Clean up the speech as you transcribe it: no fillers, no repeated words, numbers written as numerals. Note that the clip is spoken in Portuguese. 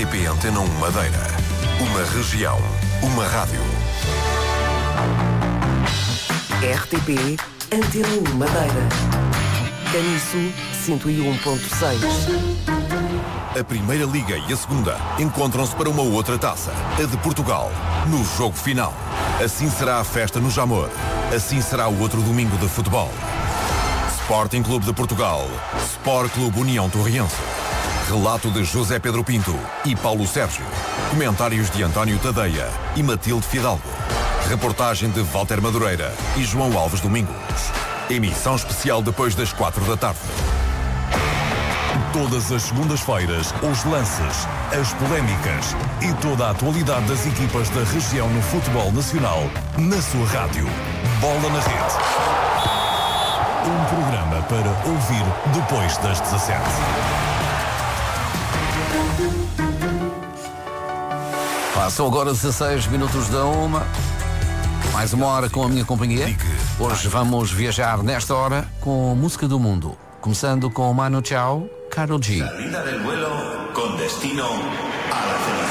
RTP Antena 1 Madeira. Uma região, uma rádio. RTP Antena 1 Madeira. Caniço 101.6. A Primeira Liga e a Segunda encontram-se para uma outra taça, a de Portugal, no jogo final. Assim será a festa no Jamor. Assim será o outro domingo de futebol. Sporting Clube de Portugal, Sport Clube União Torriense. Relato de José Pedro Pinto e Paulo Sérgio. Comentários de António Tadeia e Matilde Fidalgo. Reportagem de Walter Madureira e João Alves Domingos. Emissão especial depois das 4 da tarde. Todas as segundas-feiras, os lances, as polémicas e toda a atualidade das equipas da região no futebol nacional, na sua rádio. Bola na Rede. Um programa para ouvir depois das 17. São agora 16 minutos da 1. Mais uma hora com a minha companhia. Hoje vamos viajar nesta hora com música do mundo. Começando com Manu Chao, Karol G. Salida del vuelo con destino a la